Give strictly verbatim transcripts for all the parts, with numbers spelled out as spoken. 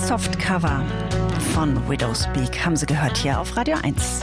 Softcover von Widowspeak haben Sie gehört hier auf Radio eins.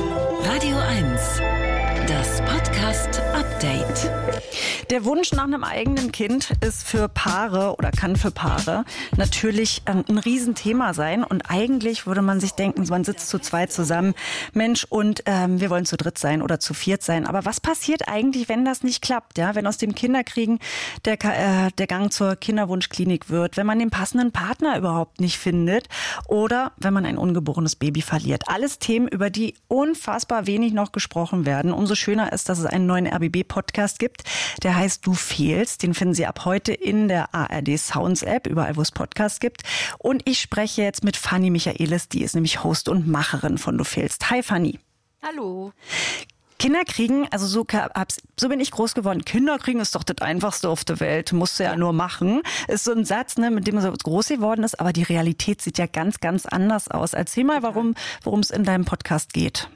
Radio eins, das Podcast-Update. Der Wunsch nach einem eigenen Kind ist für Paare oder kann für Paare natürlich ähm, ein Riesenthema sein. Und eigentlich würde man sich denken, man sitzt zu zweit zusammen, Mensch, und ähm, wir wollen zu dritt sein oder zu viert sein. Aber was passiert eigentlich, wenn das nicht klappt? Ja, wenn aus dem Kinderkriegen der, äh, der Gang zur Kinderwunschklinik wird, wenn man den passenden Partner überhaupt nicht findet oder wenn man ein ungeborenes Baby verliert. Alles Themen, über die unfassbar wenig noch gesprochen werden. Umso schöner ist, dass es einen neuen R B B-Podcast gibt, der heißt Du fehlst. Den finden Sie ab heute in der A R D Sounds App, überall wo es Podcasts gibt. Und ich spreche jetzt mit Fanny Michaelis, die ist nämlich Host und Macherin von Du fehlst. Hi Fanny. Hallo. Kinder kriegen, also so, so bin ich groß geworden. Kinder kriegen ist doch das Einfachste auf der Welt, musst du ja, ja nur machen. Ist so ein Satz, ne, mit dem man so groß geworden ist, aber die Realität sieht ja ganz, ganz anders aus. Erzähl mal, warum, worum es in deinem Podcast geht.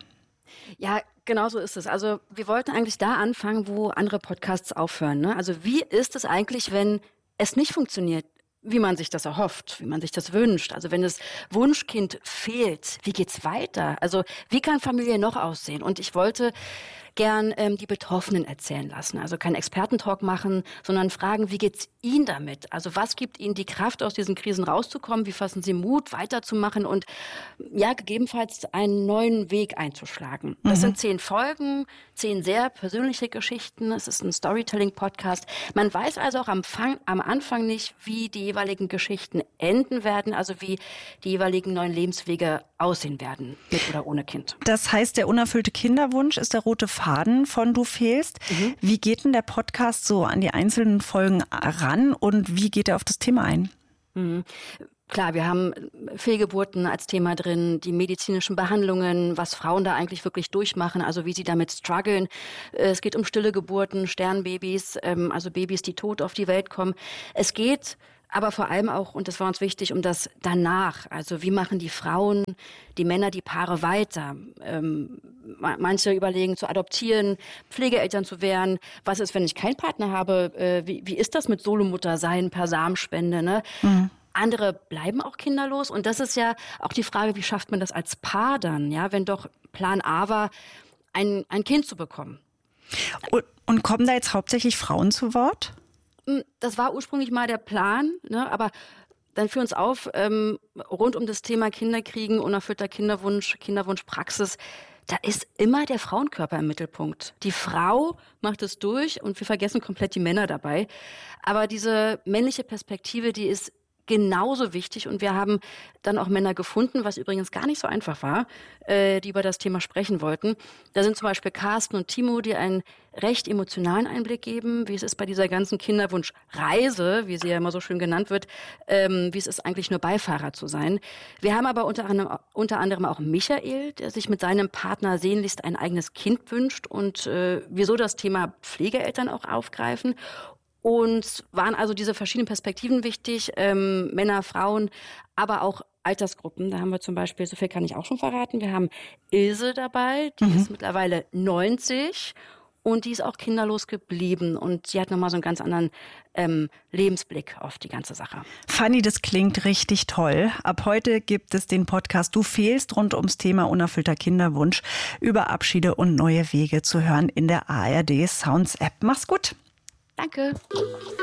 Ja, genau so ist es. Also wir wollten eigentlich da anfangen, wo andere Podcasts aufhören. Ne? Also wie ist es eigentlich, wenn es nicht funktioniert, wie man sich das erhofft, wie man sich das wünscht? Also wenn das Wunschkind fehlt, wie geht's weiter? Also wie kann Familie noch aussehen? Und ich wollte gern ähm, die Betroffenen erzählen lassen. Also keinen Expertentalk machen, sondern fragen, wie geht's Ihnen damit? Also was gibt Ihnen die Kraft, aus diesen Krisen rauszukommen? Wie fassen Sie Mut, weiterzumachen und ja, gegebenenfalls einen neuen Weg einzuschlagen? Das mhm. sind zehn Folgen, zehn sehr persönliche Geschichten. Es ist ein Storytelling-Podcast. Man weiß also auch am, Fang, am Anfang nicht, wie die jeweiligen Geschichten enden werden, also wie die jeweiligen neuen Lebenswege aussehen werden, mit oder ohne Kind. Das heißt, der unerfüllte Kinderwunsch ist der rote Faden von Du fehlst. Mhm. Wie geht denn der Podcast so an die einzelnen Folgen ran und wie geht er auf das Thema ein? Mhm. Klar, wir haben Fehlgeburten als Thema drin, die medizinischen Behandlungen, was Frauen da eigentlich wirklich durchmachen, also wie sie damit strugglen. Es geht um stille Geburten, Sternbabys, also Babys, die tot auf die Welt kommen. Es geht aber vor allem auch, und das war uns wichtig, um das danach. Also wie machen die Frauen, die Männer, die Paare weiter? Ähm, manche überlegen zu adoptieren, Pflegeeltern zu werden. Was ist, wenn ich keinen Partner habe? Äh, wie, wie ist das mit Solomutter sein per Samenspende? Ne? Mhm. Andere bleiben auch kinderlos. Und das ist ja auch die Frage, wie schafft man das als Paar dann? Ja, wenn doch Plan A war, ein, ein Kind zu bekommen. Und, und kommen da jetzt hauptsächlich Frauen zu Wort? Das war ursprünglich mal der Plan, ne? Aber dann führ uns auf, ähm, rund um das Thema Kinderkriegen, unerfüllter Kinderwunsch, Kinderwunschpraxis, da ist immer der Frauenkörper im Mittelpunkt. Die Frau macht es durch und wir vergessen komplett die Männer dabei. Aber diese männliche Perspektive, die ist genauso wichtig und wir haben dann auch Männer gefunden, was übrigens gar nicht so einfach war, äh, die über das Thema sprechen wollten. Da sind zum Beispiel Carsten und Timo, die einen recht emotionalen Einblick geben, wie es ist bei dieser ganzen Kinderwunschreise, wie sie ja immer so schön genannt wird, ähm, wie es ist eigentlich nur Beifahrer zu sein. Wir haben aber unter anderem, unter anderem auch Michael, der sich mit seinem Partner sehnlichst ein eigenes Kind wünscht und äh, wieso das Thema Pflegeeltern auch aufgreifen. Und waren also diese verschiedenen Perspektiven wichtig, ähm, Männer, Frauen, aber auch Altersgruppen. Da haben wir zum Beispiel, so viel kann ich auch schon verraten, wir haben Ilse dabei, die mhm. ist mittlerweile neunzig und die ist auch kinderlos geblieben. Und die hat nochmal so einen ganz anderen ähm, Lebensblick auf die ganze Sache. Fanny, das klingt richtig toll. Ab heute gibt es den Podcast Du fehlst rund ums Thema unerfüllter Kinderwunsch über Abschiede und neue Wege zu hören in der A R D Sounds App. Mach's gut. Danke.